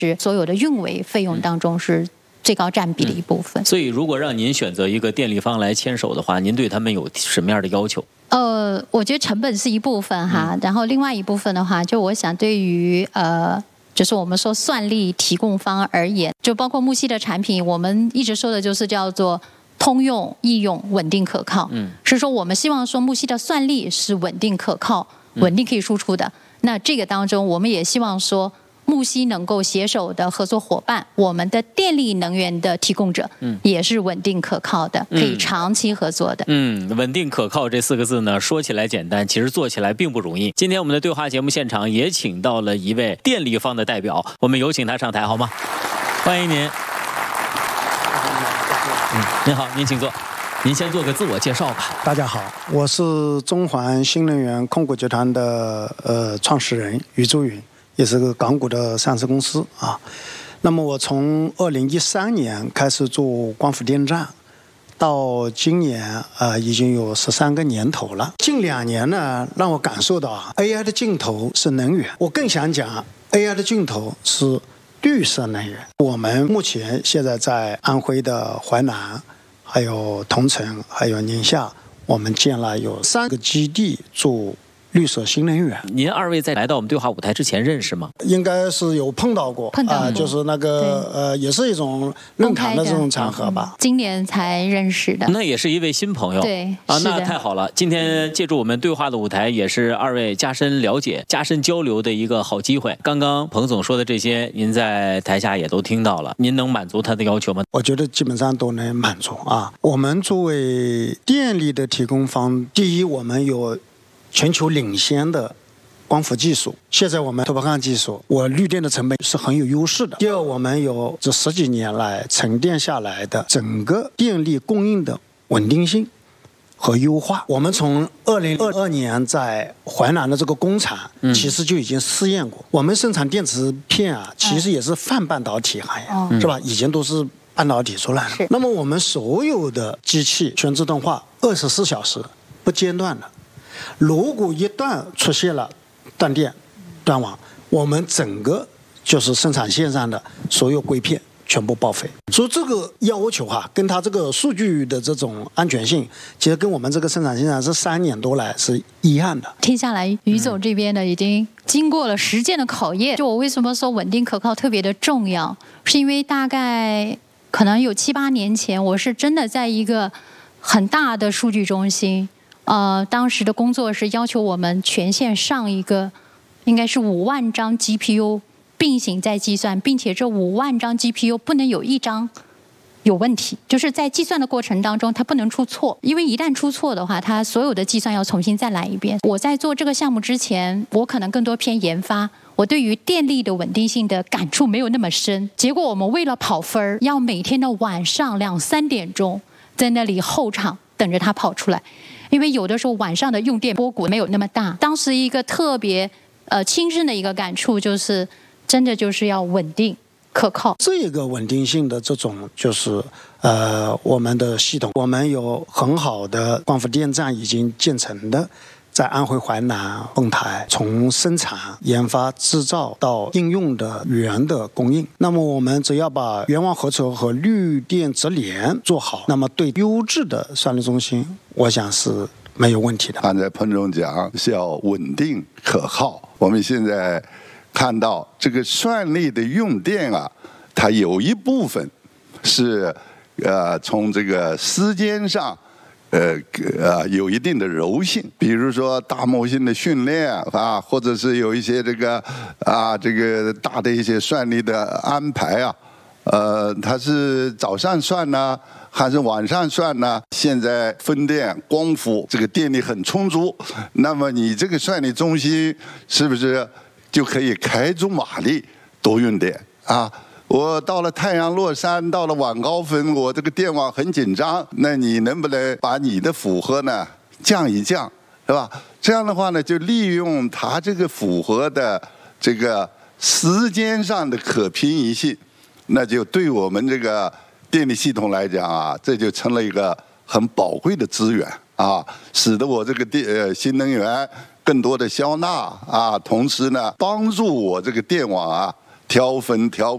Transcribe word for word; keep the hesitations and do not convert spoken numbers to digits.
是所有的运维费用当中是最高占比的一部分。 嗯、所以，如果让您选择一个电力方来牵手的话，您对他们有什么样的要求？ 呃，我觉得成本是一部分哈，嗯、然后另外一部分的话，就我想对于呃。就是我们说算力提供方而言，就包括木犀的产品，我们一直说的就是叫做通用、易用、稳定可靠。嗯，是说我们希望说木犀的算力是稳定可靠、稳定可以输出的。嗯、那这个当中，我们也希望说木犀能够携手的合作伙伴，我们的电力能源的提供者，嗯，也是稳定可靠的，可以长期合作的。 嗯，稳定可靠这四个字呢，说起来简单，其实做起来并不容易。今天我们的对话节目现场也请到了一位电力方的代表，我们有请他上台好吗？欢迎您。嗯，您好，您请坐。您先做个自我介绍吧。 大家好，我是中环新能源控股集团的呃创始人余祝允。也是个港股的上市公司啊。那么我从二零一三年开始做光伏电站，到今年啊、呃、已经有十三个年头了。近两年呢，让我感受到啊 A I 的尽头是能源，我更想讲 A I 的尽头是绿色能源。我们目前现在在安徽的淮南，还有桐城，还有宁夏，我们建了有三个基地做绿色新能源。 您二位在来到我们对话舞台之前认识吗？ 应该是有碰到过， 碰到过、 呃、就是那个呃，也是一种论坛的这种场合吧。 嗯、今年才认识的， 那也是一位新朋友。 对啊，那太好了！今天借助我们对话的舞台，也是二位加深了解、加深交流的一个好机会。刚刚彭总说的这些，您在台下也都听到了，您能满足他的要求吗？ 我觉得基本上都能满足啊。我们作为电力的提供方，第一，我们有全球领先的光伏技术，现在我们脱氧技术，我绿电的成本是很有优势的。第二，我们有这十几年来沉淀下来的整个电力供应的稳定性和优化。我们从二零二二年在淮南的这个工厂，其实就已经试验过。嗯、我们生产电池片啊，其实也是泛半导体行业，嗯、是吧？以前都是半导体出来的。那么我们所有的机器全自动化，二十四小时不间断的。如果一旦出现了断电、断网，我们整个就是生产线上的所有硅片全部报废。所以这个要求哈、啊，跟它这个数据的这种安全性，其实跟我们这个生产线上这三年多来是一样的。 听下来，余总这边呢已经经过了实践的考验。就我为什么说稳定可靠特别的重要，是因为大概可能有七八年前，我是真的在一个很大的数据中心。呃，当时的工作是要求我们全线上一个，应该是五万张 G P U 并行在计算，并且这五万张 G P U 不能有一张有问题，就是在计算的过程当中它不能出错，因为一旦出错的话，它所有的计算要重新再来一遍。我在做这个项目之前，我可能更多偏研发，我对于电力的稳定性的感触没有那么深。结果我们为了跑分儿，要每天的晚上两三点钟在那里候场等着它跑出来。因为有的时候晚上的用电波谷没有那么大，当时一个特别呃亲身的一个感触就是，真的就是要稳定可靠。 这个稳定性的这种就是呃我们的系统，我们有很好的光伏电站已经建成的，在安徽淮南凤台，从生产、研发、制造到应用的源的供应。那么我们只要把源网合成和绿电直连做好，那么对优质的算力中心，我想是没有问题的。 刚才彭总讲是要稳定可靠，我们现在看到这个算力的用电啊，它有一部分是呃从这个时间上。呃呃，有一定的柔性，比如说大模型的训练啊，或者是有一些这个啊这个大的一些算力的安排啊，呃，它是早上算呢，还是晚上算呢？现在风电、光伏这个电力很充足，那么你这个算力中心是不是就可以开足马力多用电啊？我到了太阳落山，到了晚高峰，我这个电网很紧张，那你能不能把你的负荷呢降一降，是吧？这样的话呢，就利用它这个负荷的这个时间上的可平移性，那就对我们这个电力系统来讲啊，这就成了一个很宝贵的资源啊，使得我这个电呃新能源更多的消纳啊，同时呢，帮助我这个电网啊调峰调